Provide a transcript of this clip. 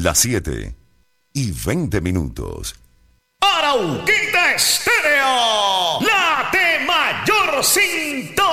Las 7:20. Arauquita Estéreo, la de mayor sintonía.